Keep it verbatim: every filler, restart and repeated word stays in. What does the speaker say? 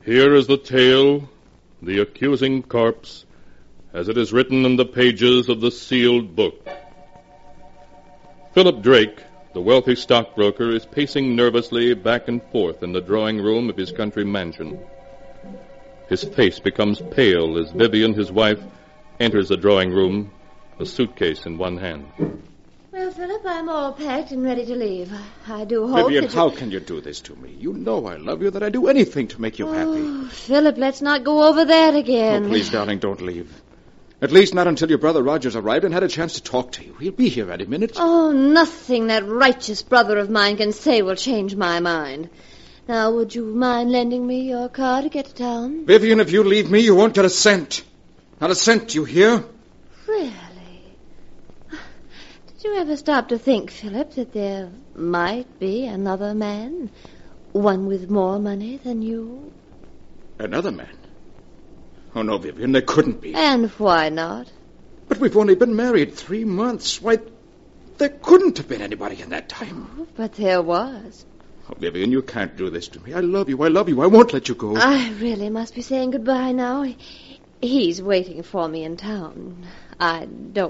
Here is the tale, the accusing corpse, as it is written in the pages of the sealed book. Philip Drake, the wealthy stockbroker, is pacing nervously back and forth in the drawing room of his country mansion. His face becomes pale as Vivian, his wife, enters the drawing room, a suitcase in one hand. Well, Philip, I'm all packed and ready to leave. I do hope Vivian, that you... how can you do this to me? You know I love you, that I'd do anything to make you oh, happy. Philip, let's not go over that again. Oh, please, darling, don't leave. At least not until your brother Rogers arrived and had a chance to talk to you. He'll be here any minute. Oh, nothing that righteous brother of mine can say will change my mind. Now, would you mind lending me your car to get to town? Vivian, if you leave me, you won't get a cent. Not a cent, you hear? Really? Did you ever stop to think, Philip, that there might be another man? One with more money than you? Another man? Oh, no, Vivian, there couldn't be. And why not? But we've only been married three months. Why, there couldn't have been anybody in that time. Oh, but there was. Oh, Vivian, you can't do this to me. I love you. I love you. I won't let you go. I really must be saying goodbye now. He's waiting for me in town. I don't